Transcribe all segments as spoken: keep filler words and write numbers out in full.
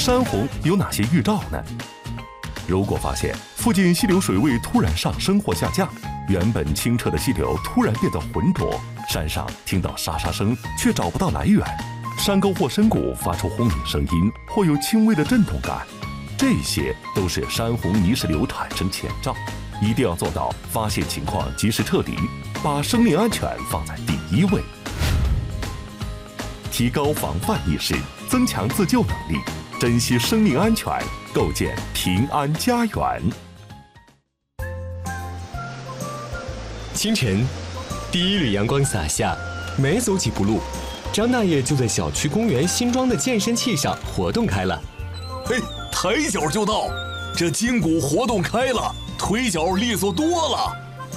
山洪有哪些预兆呢？如果发现附近溪流水位突然上升或下降，原本清澈的溪流突然变得浑浊，山上听到沙沙声却找不到来源，山沟或深谷发出轰鸣声音，或有轻微的震动感，这些都是山洪泥石流产生前兆。一定要做到发现情况及时撤离，把生命安全放在第一位。提高防范意识，增强自救能力，珍惜生命安全，构建平安家园。 清晨，第一缕阳光洒下，没走几步路，张大爷就在小区公园新装的健身器上活动开了。 嘿，抬脚就到，这筋骨活动开了，腿脚利索多了。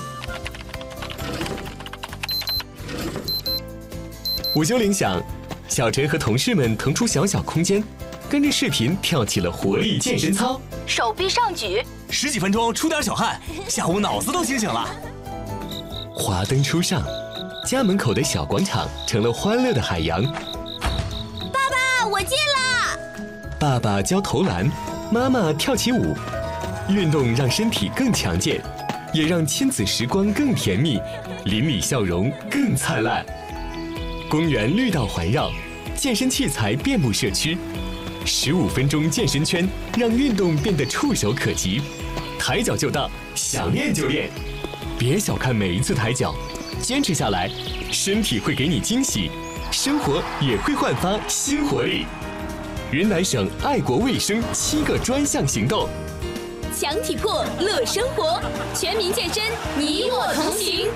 午休铃响，小陈和同事们腾出小小空间，跟着视频跳起了活力健身操， 手臂上举， 十几分钟出点小汗，下午脑子都清醒了。 华灯初上，家门口的小广场成了欢乐的海洋。 爸爸，我进了。 爸爸教投篮，妈妈跳起舞，运动让身体更强健，也让亲子时光更甜蜜，邻里笑容更灿烂。公园绿道环绕，健身器材遍布社区，十五分钟健身圈让运动变得触手可及，抬脚就到，想练就练。别小看每一次抬脚，坚持下来，身体会给你惊喜，生活也会焕发新活力。云南省爱国卫生七个专项行动， 强体魄乐生活，全民健身，你我同行。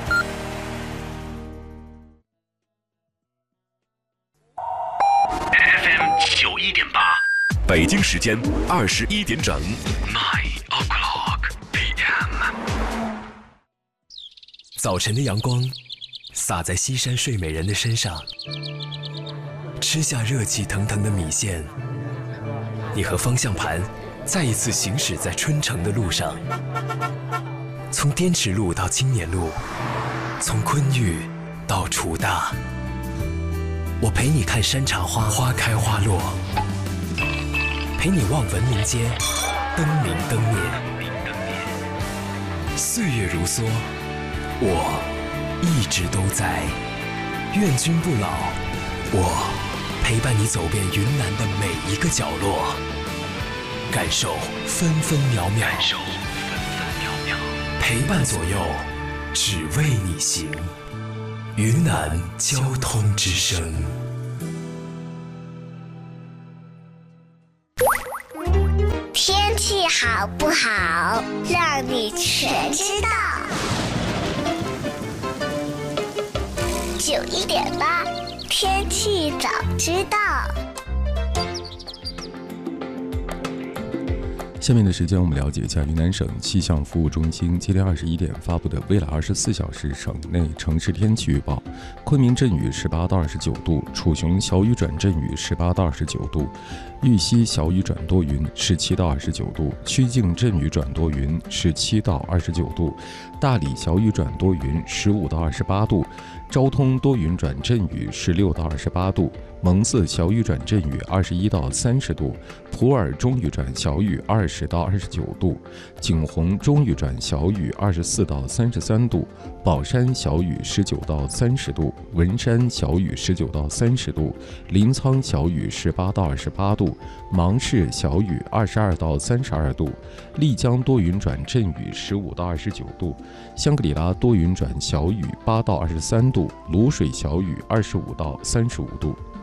F M 九一点八，北京时间二十一点整 ，nine o'clock p m。 早晨的阳光洒在西山睡美人的身上，吃下热气腾腾的米线，你和方向盘再一次行驶在春城的路上，从滇池路到青年路，从昆玉到楚大，我陪你看山茶花花开花落，陪你望文明街灯明灯灭。岁月如梭，我一直都在，愿君不老。我陪伴你走遍云南的每一个角落，感受分分秒秒，感受分分秒秒，陪伴左右，只为你行。云南交通之声。 天气好不好，让你全知道。九一点八，天气早知道。 下面的时间，我们了解一下云南省气象服务中心今天二十一点发布的未来二十四小时省内城市天气预报：昆明阵雨十八到二十九度，楚雄小雨转阵雨十八到二十九度，玉溪小雨转多云十七到二十九度，曲靖阵雨转多云十七到二十九度，大理小雨转多云十五到二十八度，昭通多云转阵雨十六到二十八度，蒙自小雨转阵雨二十一到三十度，普洱中雨转小雨二十到二十九度，景洪中雨转小雨二十四到三十三度，宝山小雨十九到三十度，文山小雨十九到三十度，临沧小雨十八到二十八度，芒市小雨二十二到三十二度，丽江多云转阵雨十五到二十九度，香格里拉多云转小雨八到二十三度，卤水小雨二十五到三十五度。